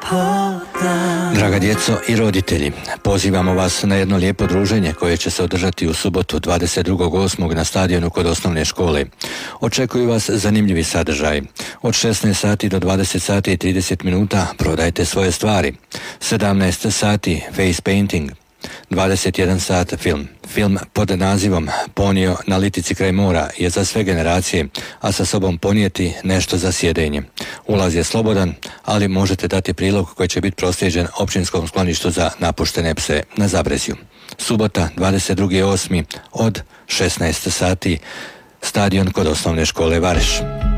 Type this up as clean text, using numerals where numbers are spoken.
Draga djeco i roditelji, pozivamo vas na jedno lijepo druženje koje će se održati u subotu 22.8. na stadionu kod osnovne škole. Očekuju vas zanimljivi sadržaj. Od 16 sati do 20 sati i 30 minuta prodajte svoje stvari. 17 sati face painting. 21 sat film. Film pod nazivom Ponio na litici kraj mora je za sve generacije, a sa sobom ponijeti nešto za sjedenje. Ulaz je slobodan, ali možete dati prilog koji će biti proslijeđen općinskom skloništu za napuštene pse na Zabrezju. Subota 22.8. od 16 sati, stadion kod osnovne škole Vareš.